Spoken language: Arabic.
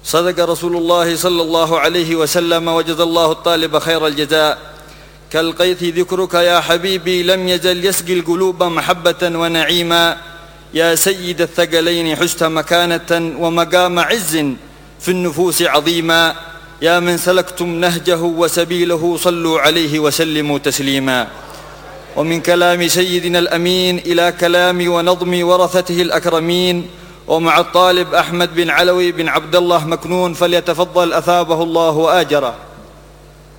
صدق رسول الله صلى الله عليه وسلم، وجزى الله الطالب خير الجزاء. كالغيث ذكرك يا حبيبي، لم يزل يسقي القلوب محبة ونعيما. يا سيد الثقلين حست مكانة ومقام عز في النفوس عظيما. يا من سلكتم نهجه وسبيله، صلوا عليه وسلموا تسليما. ومن كلام سيدنا الأمين إلى كلام ونظم ورثته الأكرمين، ومع الطالب أحمد بن علوي بن عبد الله مكنون، فليتفضل أثابه الله وآجره.